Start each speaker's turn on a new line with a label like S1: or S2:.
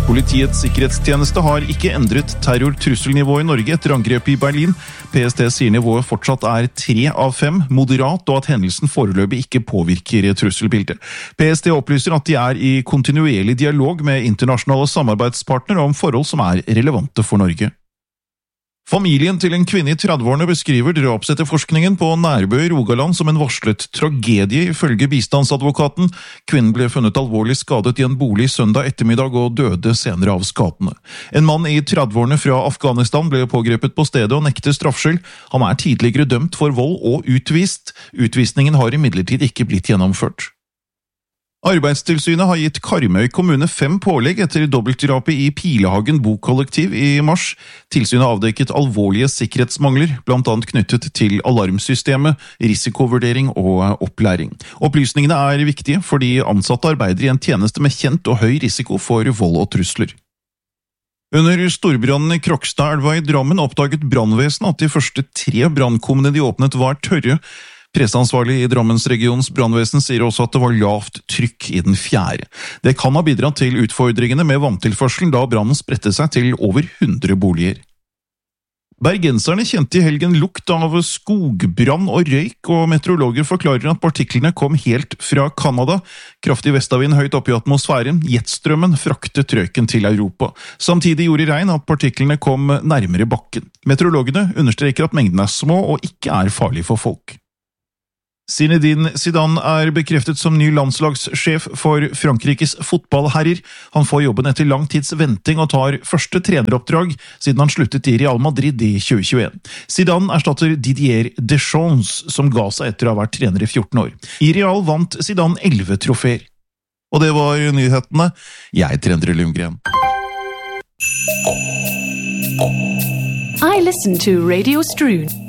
S1: Politiets sikkerhetstjeneste har ikke endret terrortrusselnivået i Norge etter angrepet i Berlin. PST sier nivået fortsatt 3 av 5, moderat, og at hendelsen foreløpig ikke påvirker trusselbildet. PST opplyser at de i kontinuerlig dialog med internasjonale samarbeidspartnere om forhold som relevante for Norge. Familien til en kvinne i 30-årene beskriver drapsetterforskningen på Nærbø i Rogaland som en varslet tragedie, ifølge bistandsadvokaten. Kvinnen ble funnet alvorlig skadet i en bolig søndag ettermiddag og døde senere av skadene. En mann i 30-årene fra Afghanistan ble pågrepet på stedet og nekter straffskyld. Han tidligere dømt for vold og utvist. Utvisningen har imidlertid ikke blitt gjennomført. Arbeidstilsynet har gitt Karmøy kommune 5 pålegg etter dobbeltdrapet i Pilehagen bokollektiv i mars. Tilsynet avdekket alvorlige sikkerhetsmangler, blant annet knyttet til alarmsystemet, risikovurdering og opplæring. Opplysningene viktige fordi ansatte arbeider i en tjeneste med kjent og høy risiko for vold og trusler. Under storbrannen i Krokstadelva i Drammen oppdaget brannvesenet at de første 3 brannkummene de åpnet var tørre. Presseansvarlig i Drammensregionens brannvesen sier også at det var lavt trykk i den 4. Det kan ha bidratt til utfordringene med vanntilførselen da brannen spredte seg til over 100 boliger. Bergenserne kjente i helgen lukt av skogbrann og røyk, og meteorologer forklarer at partiklene kom helt fra Kanada. Kraftig vestavind høyt oppe i atmosfæren, jetstrømmen fraktet røyken til Europa. Samtidig gjorde regn at partiklene kom nærmere bakken. Meteorologene understreker at mengdene små og ikke farlige for folk. Zinedine Zidane bekreftet som ny landslagssjef for Frankrikes fotballherrer. Han får jobben etter lang tids venting og tar første treneroppdrag siden han sluttet i Real Madrid i 2021. Zidane erstatter Didier Deschamps, som ga seg etter å ha vært trener i 14 år. I Real vant Zidane 11 trofeer. Og det var nyhetene. Jeg heter Endre Lundgren.
S2: I listen to Radio Strud.